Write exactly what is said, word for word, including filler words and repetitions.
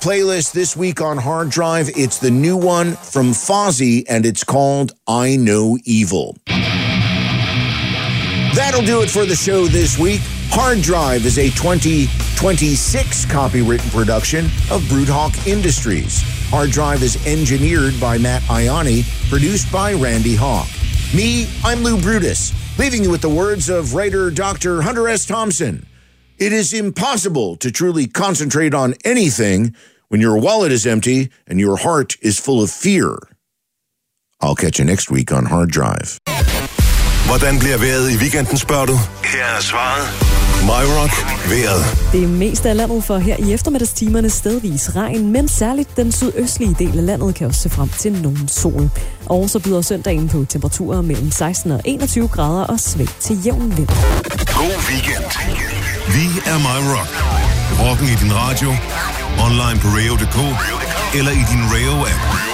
playlist this week on Hard Drive. It's the new one from Fozzy, and it's called I Know Evil. That'll do it for the show this week. Hard Drive is a twenty twenty-six copywritten production of Broodhawk Industries. Hard Drive is engineered by Matt Ianni, produced by Randy Hawk. Me, I'm Lou Brutus, leaving you with the words of writer Doctor Hunter S. Thompson. It is impossible to truly concentrate on anything when your wallet is empty and your heart is full of fear. I'll catch you next week on Hard Drive. Hvordan bliver vejret i weekenden, spørger du? Her er svaret. MyRock vejret. Det meste af landet får her i eftermiddagstimerne stedvis regn, men særligt den sydøstlige del af landet kan også se frem til nogen sol. Og så byder søndagen på temperaturer mellem seksten og enogtyve grader og svag til jævn vind. God weekend. Vi er MyRock. Rocken i din radio, online på radio punktum d k eller i din Radio-app.